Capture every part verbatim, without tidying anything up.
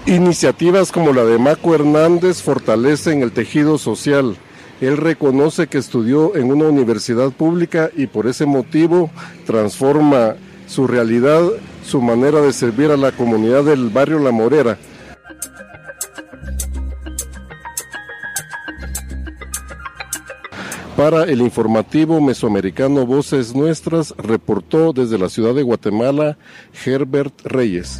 Iniciativas como la de Maco Hernández fortalecen el tejido social. Él reconoce que estudió en una universidad pública y por ese motivo transforma su realidad, su manera de servir a la comunidad del barrio La Morera. Para el informativo mesoamericano Voces Nuestras, reportó desde la ciudad de Guatemala, Herbert Reyes.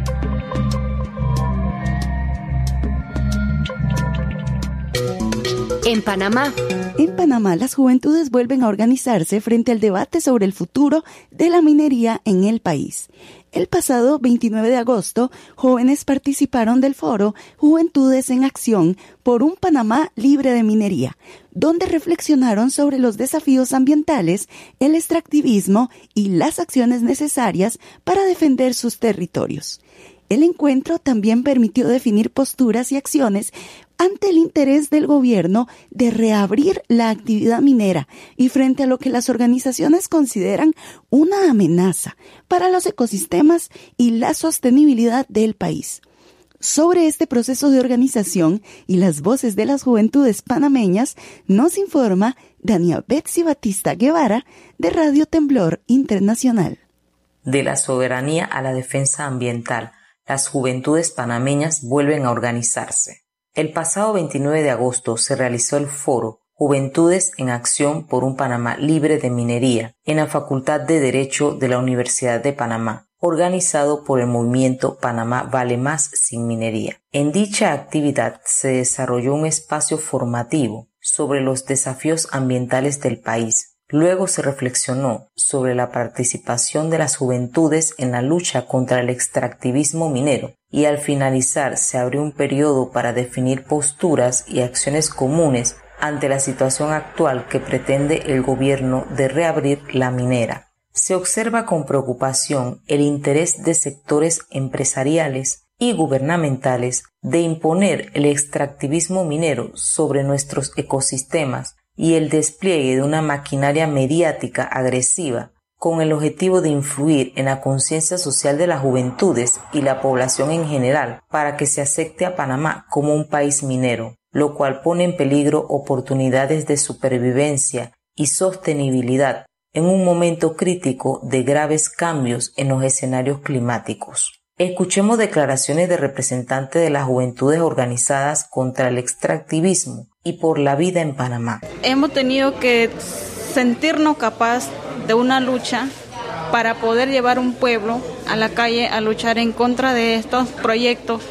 En Panamá. En Panamá, las juventudes vuelven a organizarse frente al debate sobre el futuro de la minería en el país. El pasado veintinueve de agosto, jóvenes participaron del foro Juventudes en Acción por un Panamá libre de minería, donde reflexionaron sobre los desafíos ambientales, el extractivismo y las acciones necesarias para defender sus territorios. El encuentro también permitió definir posturas y acciones ante el interés del gobierno de reabrir la actividad minera y frente a lo que las organizaciones consideran una amenaza para los ecosistemas y la sostenibilidad del país. Sobre este proceso de organización y las voces de las juventudes panameñas nos informa Dania Betsy Batista Guevara de Radio Temblor Internacional. De la soberanía a la defensa ambiental, las juventudes panameñas vuelven a organizarse. El pasado veintinueve de agosto se realizó el foro Juventudes en Acción por un Panamá libre de minería en la Facultad de Derecho de la Universidad de Panamá, organizado por el movimiento Panamá Vale Más Sin Minería. En dicha actividad se desarrolló un espacio formativo sobre los desafíos ambientales del país. Luego se reflexionó sobre la participación de las juventudes en la lucha contra el extractivismo minero y al finalizar se abrió un periodo para definir posturas y acciones comunes ante la situación actual que pretende el gobierno de reabrir la minera. Se observa con preocupación el interés de sectores empresariales y gubernamentales de imponer el extractivismo minero sobre nuestros ecosistemas y el despliegue de una maquinaria mediática agresiva con el objetivo de influir en la conciencia social de las juventudes y la población en general para que se acepte a Panamá como un país minero, lo cual pone en peligro oportunidades de supervivencia y sostenibilidad en un momento crítico de graves cambios en los escenarios climáticos. Escuchemos declaraciones de representantes de las juventudes organizadas contra el extractivismo y por la vida en Panamá. Hemos tenido que sentirnos capaz de una lucha para poder llevar un pueblo a la calle a luchar en contra de estos proyectos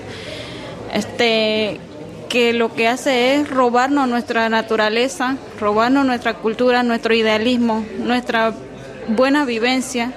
este, que lo que hace es robarnos nuestra naturaleza, robarnos nuestra cultura, nuestro idealismo, nuestra buena vivencia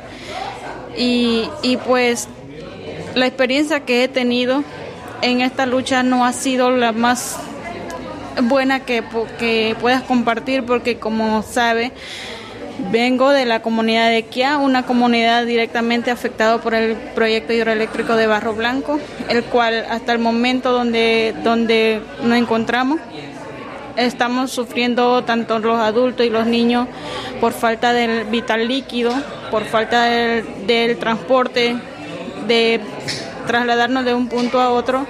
y, y pues la experiencia que he tenido en esta lucha no ha sido la más buena que, que puedas compartir porque como sabe, vengo de la comunidad de Quiá, una comunidad directamente afectada por el proyecto hidroeléctrico de Barro Blanco, el cual hasta el momento donde, donde nos encontramos estamos sufriendo tanto los adultos y los niños por falta del vital líquido, por falta del, del transporte, de trasladarnos de un punto a otro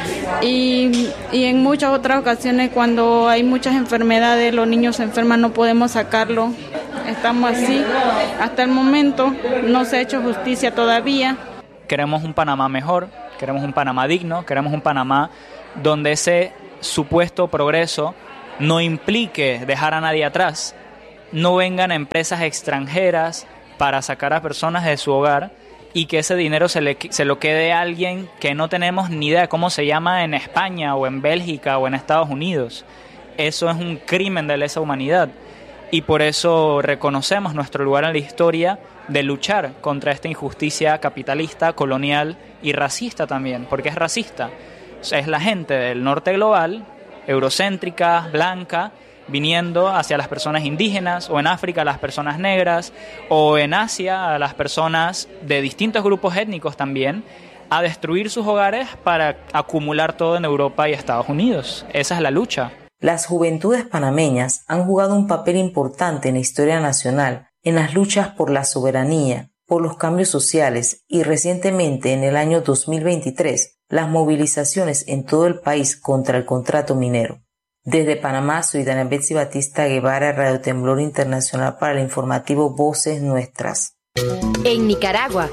y, y en muchas otras ocasiones cuando hay muchas enfermedades, los niños se enferman, no podemos sacarlo, estamos así. Hasta el momento no se ha hecho justicia todavía. Queremos un Panamá mejor, queremos un Panamá digno, queremos un Panamá donde ese supuesto progreso no implique dejar a nadie atrás, no vengan empresas extranjeras para sacar a personas de su hogar y que ese dinero se, le, se lo quede a alguien que no tenemos ni idea de cómo se llama en España o en Bélgica o en Estados Unidos. Eso es un crimen de lesa humanidad y por eso reconocemos nuestro lugar en la historia de luchar contra esta injusticia capitalista, colonial y racista también, porque es racista. Es la gente del norte global, eurocéntrica, blanca, viniendo hacia las personas indígenas, o en África a las personas negras, o en Asia a las personas de distintos grupos étnicos también, a destruir sus hogares para acumular todo en Europa y Estados Unidos. Esa es la lucha. Las juventudes panameñas han jugado un papel importante en la historia nacional, en las luchas por la soberanía, por los cambios sociales y recientemente en el año dos mil veintitrés las movilizaciones en todo el país contra el contrato minero. Desde Panamá, soy Dana Betsy Batista Guevara, Radio Temblor Internacional para el informativo Voces Nuestras. En Nicaragua.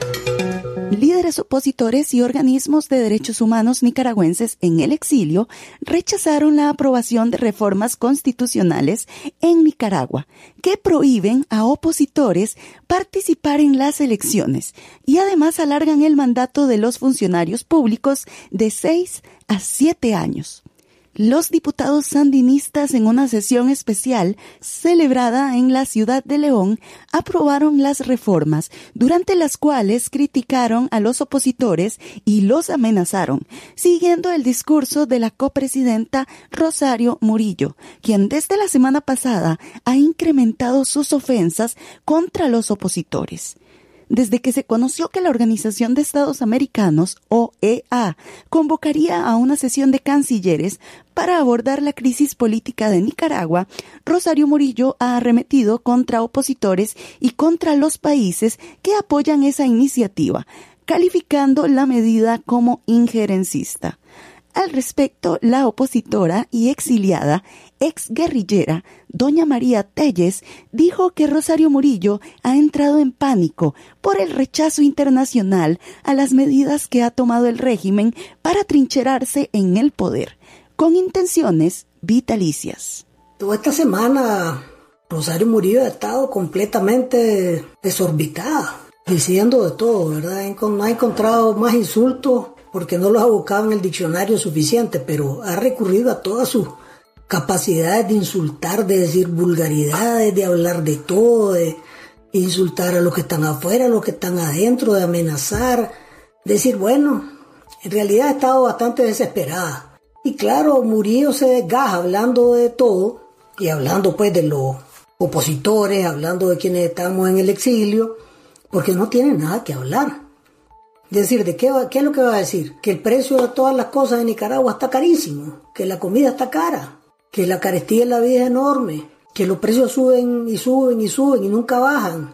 Líderes opositores y organismos de derechos humanos nicaragüenses en el exilio rechazaron la aprobación de reformas constitucionales en Nicaragua que prohíben a opositores participar en las elecciones y además alargan el mandato de los funcionarios públicos de seis a siete años. Los diputados sandinistas en una sesión especial celebrada en la ciudad de León aprobaron las reformas, durante las cuales criticaron a los opositores y los amenazaron, siguiendo el discurso de la copresidenta Rosario Murillo, quien desde la semana pasada ha incrementado sus ofensas contra los opositores. Desde que se conoció que la Organización de Estados Americanos, O E A, convocaría a una sesión de cancilleres para abordar la crisis política de Nicaragua, Rosario Murillo ha arremetido contra opositores y contra los países que apoyan esa iniciativa, calificando la medida como injerencista. Al respecto, la opositora y exiliada, exguerrillera, doña María Telles, dijo que Rosario Murillo ha entrado en pánico por el rechazo internacional a las medidas que ha tomado el régimen para trincherarse en el poder, con intenciones vitalicias. Toda esta semana, Rosario Murillo ha estado completamente desorbitada, diciendo de todo, ¿verdad? No ha encontrado más insultos porque no los ha buscado en el diccionario suficiente, pero ha recurrido a todas sus capacidades de insultar, de decir vulgaridades, de hablar de todo, de insultar a los que están afuera, a los que están adentro, de amenazar, decir, bueno, en realidad ha estado bastante desesperada. Y claro, Murillo se desgaja hablando de todo, y hablando pues de los opositores, hablando de quienes estamos en el exilio, porque no tiene nada que hablar. Es decir, ¿de qué, va, qué es lo que va a decir? Que el precio de todas las cosas en Nicaragua está carísimo, que la comida está cara, que la carestía en la vida es enorme, que los precios suben y suben y suben y nunca bajan,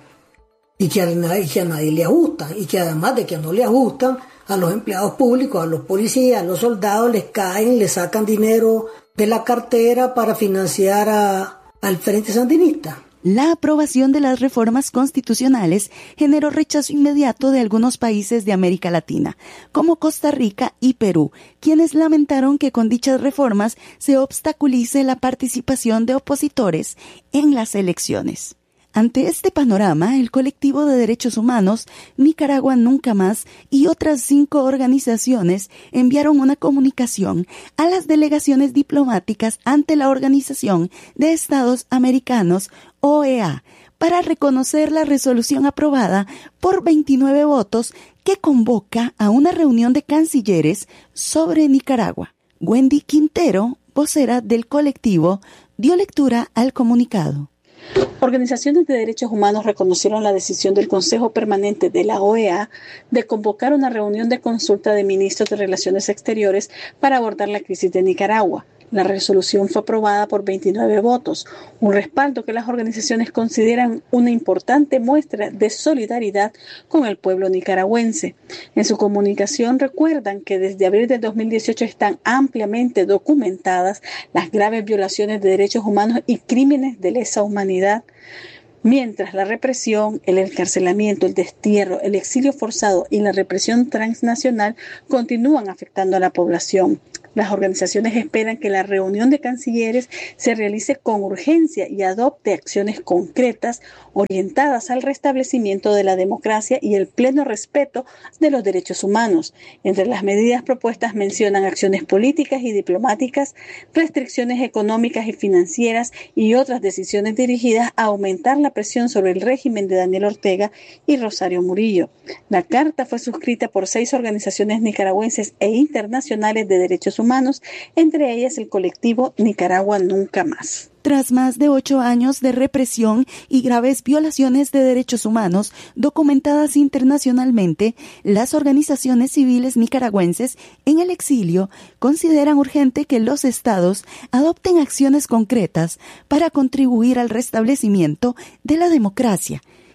y que a, y que a nadie le ajustan, y que además de que no le ajustan, a los empleados públicos, a los policías, a los soldados les caen, les sacan dinero de la cartera para financiar a, al Frente Sandinista. La aprobación de las reformas constitucionales generó rechazo inmediato de algunos países de América Latina, como Costa Rica y Perú, quienes lamentaron que con dichas reformas se obstaculice la participación de opositores en las elecciones. Ante este panorama, el colectivo de derechos humanos Nicaragua Nunca Más y otras cinco organizaciones enviaron una comunicación a las delegaciones diplomáticas ante la Organización de Estados Americanos, O E A, para reconocer la resolución aprobada por veintinueve votos que convoca a una reunión de cancilleres sobre Nicaragua. Wendy Quintero, vocera del colectivo, dio lectura al comunicado. Organizaciones de derechos humanos reconocieron la decisión del Consejo Permanente de la O E A de convocar una reunión de consulta de ministros de Relaciones Exteriores para abordar la crisis de Nicaragua. La resolución fue aprobada por veintinueve votos, un respaldo que las organizaciones consideran una importante muestra de solidaridad con el pueblo nicaragüense. En su comunicación recuerdan que desde abril de dos mil dieciocho están ampliamente documentadas las graves violaciones de derechos humanos y crímenes de lesa humanidad. Mientras la represión, el encarcelamiento, el destierro, el exilio forzado y la represión transnacional continúan afectando a la población. Las organizaciones esperan que la reunión de cancilleres se realice con urgencia y adopte acciones concretas orientadas al restablecimiento de la democracia y el pleno respeto de los derechos humanos. Entre las medidas propuestas mencionan acciones políticas y diplomáticas, restricciones económicas y financieras y otras decisiones dirigidas a aumentar la presión sobre el régimen de Daniel Ortega y Rosario Murillo. La carta fue suscrita por seis organizaciones nicaragüenses e internacionales de derechos humanos, entre ellas el colectivo Nicaragua Nunca Más. Tras más de ocho años de represión y graves violaciones de derechos humanos documentadas internacionalmente, las organizaciones civiles nicaragüenses en el exilio consideran urgente que los estados adopten acciones concretas para contribuir al restablecimiento de la democracia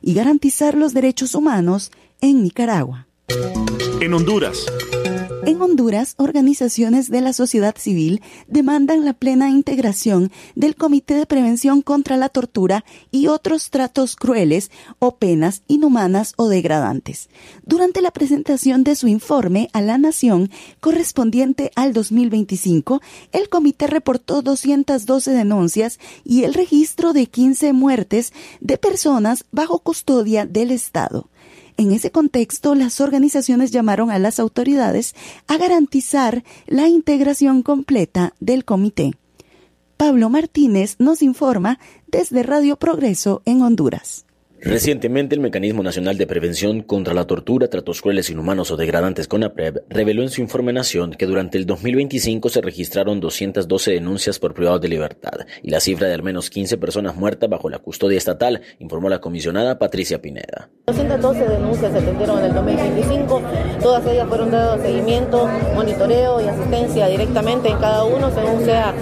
y garantizar los derechos humanos en Nicaragua. En Honduras. En Honduras, organizaciones de la sociedad civil demandan la plena integración del Comité de Prevención contra la Tortura y otros tratos crueles o penas inhumanas o degradantes. Durante la presentación de su informe a la Nación correspondiente al dos mil veinticinco, el comité reportó doscientas doce denuncias y el registro de quince muertes de personas bajo custodia del Estado. En ese contexto, las organizaciones llamaron a las autoridades a garantizar la integración completa del comité. Pablo Martínez nos informa desde Radio Progreso en Honduras. Recientemente, el Mecanismo Nacional de Prevención contra la Tortura, Tratos Crueles, Inhumanos o Degradantes CONAPREV reveló en su informe Nación que durante el dos mil veinticinco se registraron doscientas doce denuncias por privados de libertad y la cifra de al menos quince personas muertas bajo la custodia estatal, informó la comisionada Patricia Pineda. doscientas doce denuncias se atendieron en el dos mil veinticinco, todas ellas fueron dadas seguimiento, monitoreo y asistencia directamente en cada uno según sea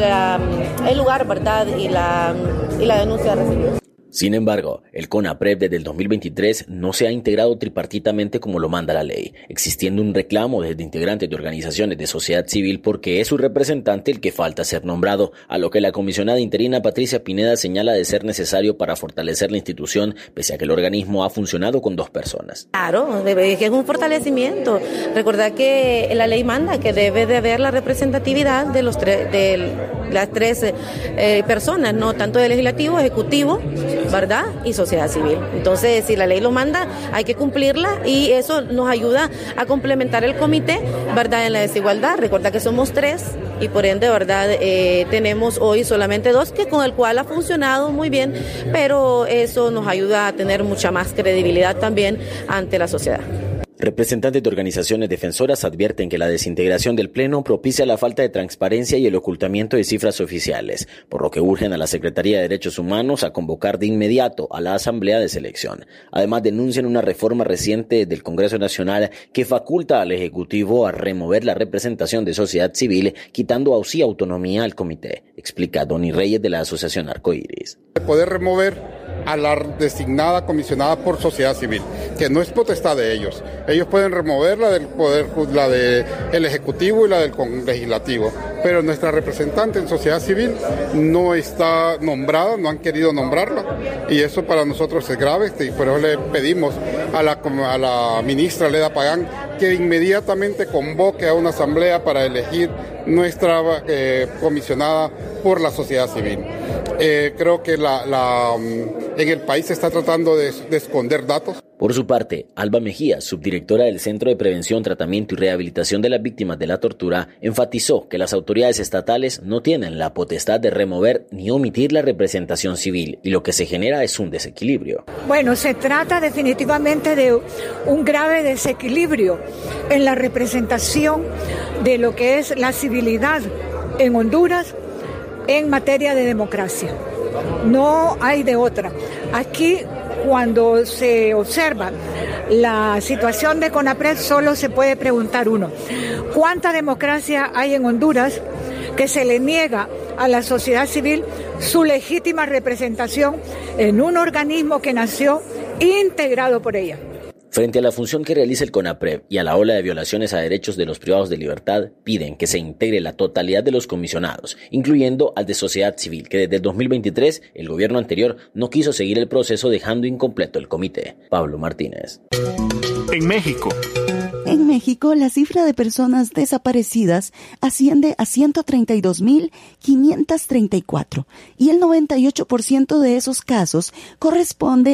el, el lugar, ¿verdad? y la, y la denuncia recibida. Sin embargo, el CONAPREV desde el dos mil veintitrés no se ha integrado tripartitamente como lo manda la ley, existiendo un reclamo desde integrantes de organizaciones de sociedad civil porque es su representante el que falta ser nombrado, a lo que la comisionada interina Patricia Pineda señala de ser necesario para fortalecer la institución, pese a que el organismo ha funcionado con dos personas. Claro, debe, que es un fortalecimiento. Recordad que la ley manda que debe de haber la representatividad de, los tre- de las tres eh, personas, no tanto del legislativo, ejecutivo, ¿verdad? Y sociedad civil. Entonces, si la ley lo manda, hay que cumplirla y eso nos ayuda a complementar el comité, ¿verdad? En la desigualdad. Recuerda que somos tres y por ende, ¿verdad? Eh, tenemos hoy solamente dos, que con el cual ha funcionado muy bien, pero eso nos ayuda a tener mucha más credibilidad también ante la sociedad. Representantes de organizaciones defensoras advierten que la desintegración del Pleno propicia la falta de transparencia y el ocultamiento de cifras oficiales, por lo que urgen a la Secretaría de Derechos Humanos a convocar de inmediato a la Asamblea de Selección. Además, denuncian una reforma reciente del Congreso Nacional que faculta al Ejecutivo a remover la representación de sociedad civil, quitando así autonomía al comité, explica Donny Reyes de la Asociación Arcoíris. Poder remover a la designada comisionada por sociedad civil, que no es potestad de ellos. Ellos pueden remover la del poder, la del Ejecutivo y la del Legislativo, pero nuestra representante en sociedad civil no está nombrada, no han querido nombrarla, y eso para nosotros es grave, y por eso le pedimos a la, a la ministra Leda Pagán que inmediatamente convoque a una asamblea para elegir nuestra eh, comisionada por la sociedad civil. Eh, creo que la, la, en el país se está tratando de, de esconder datos. Por su parte, Alba Mejía, subdirectora del Centro de Prevención, Tratamiento y Rehabilitación de las Víctimas de la Tortura, enfatizó que las autoridades estatales no tienen la potestad de remover ni omitir la representación civil y lo que se genera es un desequilibrio. Bueno, se trata definitivamente de un grave desequilibrio en la representación de lo que es la civilidad en Honduras en materia de democracia. No hay de otra. Aquí, cuando se observa la situación de CONAPREV, solo se puede preguntar uno: ¿cuánta democracia hay en Honduras que se le niega a la sociedad civil su legítima representación en un organismo que nació integrado por ella? Frente a la función que realiza el CONAPREV y a la ola de violaciones a derechos de los privados de libertad, piden que se integre la totalidad de los comisionados, incluyendo al de sociedad civil, que desde el dos mil veintitrés el gobierno anterior no quiso seguir el proceso dejando incompleto el comité. Pablo Martínez. En México. En México, la cifra de personas desaparecidas asciende a ciento treinta y dos mil quinientos treinta y cuatro y el noventa y ocho por ciento de esos casos corresponde